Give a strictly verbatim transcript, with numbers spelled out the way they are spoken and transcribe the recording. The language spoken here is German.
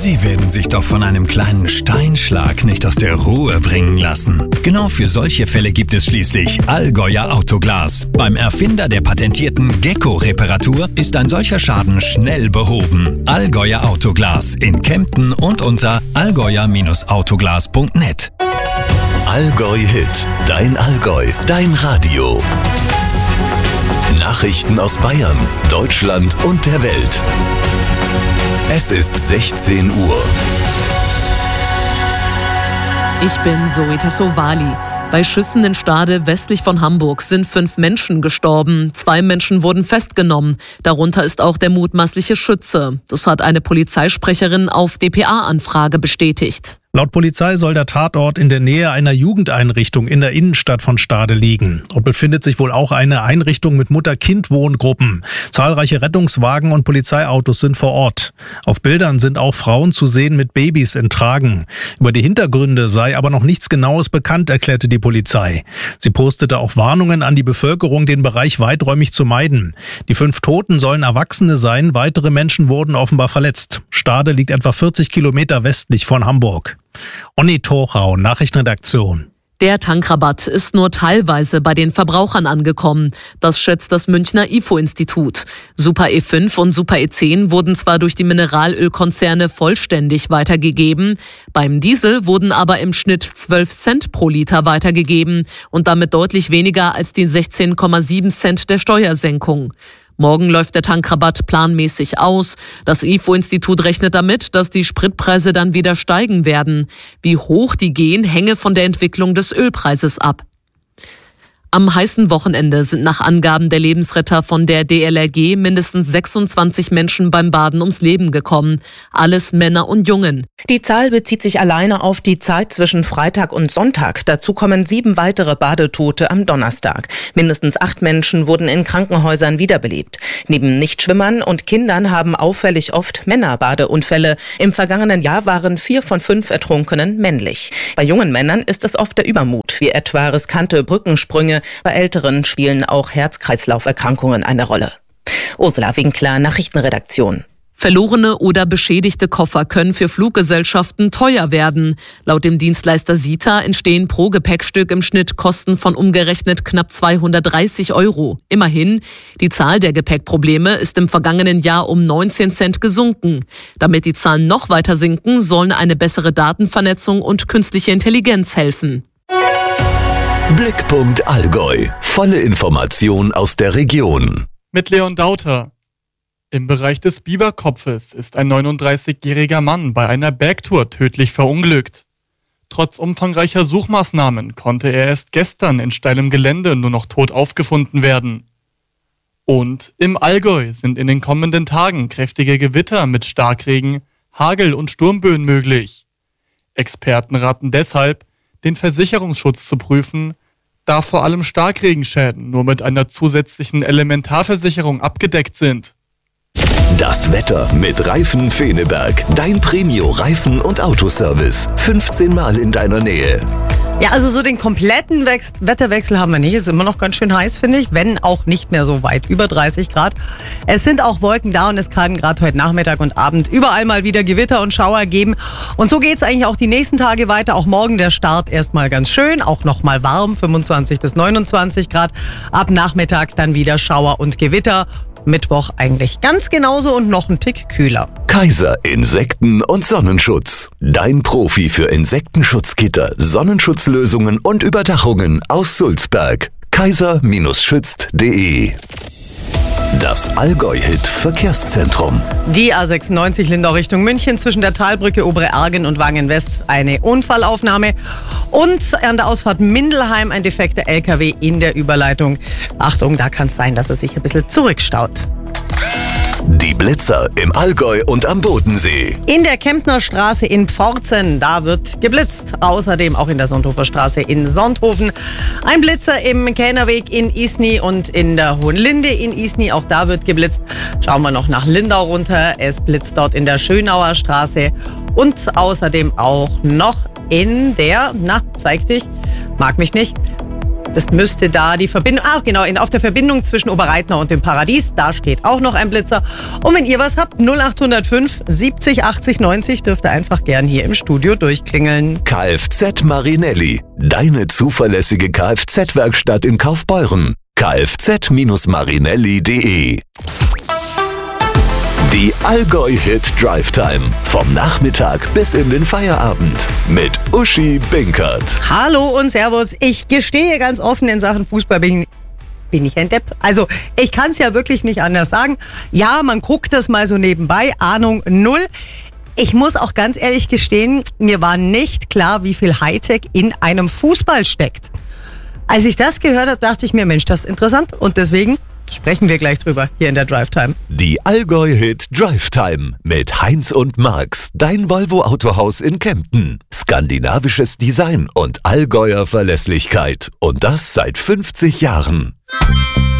Sie werden sich doch von einem kleinen Steinschlag nicht aus der Ruhe bringen lassen. Genau für solche Fälle gibt es schließlich Allgäuer Autoglas. Beim Erfinder der patentierten Gecko-Reparatur ist ein solcher Schaden schnell behoben. Allgäuer Autoglas in Kempten und unter allgäuer Autoglas punkt net. Allgäu Hit, dein Allgäu, dein Radio. Nachrichten aus Bayern, Deutschland und der Welt. Es ist sechzehn Uhr. Ich bin Zoe Tassovali. Bei Schüssen in Stade westlich von Hamburg sind fünf Menschen gestorben. Zwei Menschen wurden festgenommen. Darunter ist auch der mutmaßliche Schütze. Das hat eine Polizeisprecherin auf D P A-Anfrage bestätigt. Laut Polizei soll der Tatort in der Nähe einer Jugendeinrichtung in der Innenstadt von Stade liegen. Dort befindet sich wohl auch eine Einrichtung mit Mutter-Kind-Wohngruppen. Zahlreiche Rettungswagen und Polizeiautos sind vor Ort. Auf Bildern sind auch Frauen zu sehen mit Babys in Tragen. Über die Hintergründe sei aber noch nichts Genaues bekannt, erklärte die Polizei. Sie postete auch Warnungen an die Bevölkerung, den Bereich weiträumig zu meiden. Die fünf Toten sollen Erwachsene sein, weitere Menschen wurden offenbar verletzt. Stade liegt etwa vierzig Kilometer westlich von Hamburg. Onni Torau, Nachrichtenredaktion. Der Tankrabatt ist nur teilweise bei den Verbrauchern angekommen. Das schätzt das Münchner I F O-Institut. Super E fünf und Super E zehn wurden zwar durch die Mineralölkonzerne vollständig weitergegeben, beim Diesel wurden aber im Schnitt zwölf Cent pro Liter weitergegeben und damit deutlich weniger als die sechzehn Komma sieben Cent der Steuersenkung. Morgen läuft der Tankrabatt planmäßig aus. Das I F O-Institut rechnet damit, dass die Spritpreise dann wieder steigen werden. Wie hoch die gehen, hänge von der Entwicklung des Ölpreises ab. Am heißen Wochenende sind nach Angaben der Lebensretter von der D L R G mindestens sechsundzwanzig Menschen beim Baden ums Leben gekommen. Alles Männer und Jungen. Die Zahl bezieht sich alleine auf die Zeit zwischen Freitag und Sonntag. Dazu kommen sieben weitere Badetote am Donnerstag. Mindestens acht Menschen wurden in Krankenhäusern wiederbelebt. Neben Nichtschwimmern und Kindern haben auffällig oft Männer Badeunfälle. Im vergangenen Jahr waren vier von fünf Ertrunkenen männlich. Bei jungen Männern ist es oft der Übermut, wie etwa riskante Brückensprünge. Bei Älteren spielen auch Herz-Kreislauf-Erkrankungen eine Rolle. Ursula Winkler, Nachrichtenredaktion. Verlorene oder beschädigte Koffer können für Fluggesellschaften teuer werden. Laut dem Dienstleister SITA entstehen pro Gepäckstück im Schnitt Kosten von umgerechnet knapp zweihundertdreißig Euro. Immerhin, die Zahl der Gepäckprobleme ist im vergangenen Jahr um neunzehn Cent gesunken. Damit die Zahlen noch weiter sinken, sollen eine bessere Datenvernetzung und künstliche Intelligenz helfen. Blickpunkt Allgäu. Volle Information aus der Region. Mit Leon Dauter. Im Bereich des Biberkopfes ist ein neununddreißigjähriger Mann bei einer Bergtour tödlich verunglückt. Trotz umfangreicher Suchmaßnahmen konnte er erst gestern in steilem Gelände nur noch tot aufgefunden werden. Und im Allgäu sind in den kommenden Tagen kräftige Gewitter mit Starkregen, Hagel und Sturmböen möglich. Experten raten deshalb, den Versicherungsschutz zu prüfen, da vor allem Starkregenschäden nur mit einer zusätzlichen Elementarversicherung abgedeckt sind. Das Wetter mit Reifen Feneberg. Dein Premio-Reifen- und Autoservice. fünfzehn Mal in deiner Nähe. Ja, also so den kompletten Wex- Wetterwechsel haben wir nicht. Ist immer noch ganz schön heiß, finde ich, wenn auch nicht mehr so weit, über dreißig Grad. Es sind auch Wolken da und es kann gerade heute Nachmittag und Abend überall mal wieder Gewitter und Schauer geben. Und so geht's eigentlich auch die nächsten Tage weiter. Auch morgen der Start erstmal ganz schön, auch noch mal warm, fünfundzwanzig bis neunundzwanzig Grad. Ab Nachmittag dann wieder Schauer und Gewitter. Mittwoch eigentlich ganz genauso und noch ein Tick kühler. Kaiser Insekten- und Sonnenschutz. Dein Profi für Insektenschutzgitter, Sonnenschutzlösungen und Überdachungen aus Sulzberg. kaiser schützt punkt de. Das Allgäu-Hit-Verkehrszentrum. Die A sechsundneunzig Lindau Richtung München zwischen der Talbrücke Obere Ergen und Wangen West eine Unfallaufnahme. Und an der Ausfahrt Mindelheim ein defekter L K W in der Überleitung. Achtung, da kann es sein, dass es sich ein bisschen zurückstaut. Die Blitzer im Allgäu und am Bodensee. In der Kemptner Straße in Pforzen, da wird geblitzt. Außerdem auch in der Sonthofer Straße in Sonthofen. Ein Blitzer im Kähnerweg in Isny und in der Hohenlinde in Isny. Auch da wird geblitzt. Schauen wir noch nach Lindau runter. Es blitzt dort in der Schönauer Straße. Und außerdem auch noch in der, na, zeig dich, mag mich nicht, Das müsste da die Verbindung, ah genau, in, auf der Verbindung zwischen Oberreitner und dem Paradies, da steht auch noch ein Blitzer. Und wenn ihr was habt, null acht null fünf siebzig achtzig neunzig, dürft ihr einfach gern hier im Studio durchklingeln. Kfz Marinelli, deine zuverlässige Kfz-Werkstatt in Kaufbeuren. kfz Marinelli punkt de. Die Allgäu-Hit Drive Time. Vom Nachmittag bis in den Feierabend. Mit Uschi Binkert. Hallo und Servus. Ich gestehe ganz offen, in Sachen Fußball bin ich, bin ich ein Depp. Also ich kann es ja wirklich nicht anders sagen. Ja, man guckt das mal so nebenbei. Ahnung null. Ich muss auch ganz ehrlich gestehen, mir war nicht klar, wie viel Hightech in einem Fußball steckt. Als ich das gehört habe, dachte ich mir, Mensch, das ist interessant. Und deswegen sprechen wir gleich drüber hier in der Drive Time. Die Allgäu-Hit Drive Time mit Heinz und Marx, dein Volvo Autohaus in Kempten. Skandinavisches Design und Allgäuer Verlässlichkeit. Und das seit fünfzig Jahren.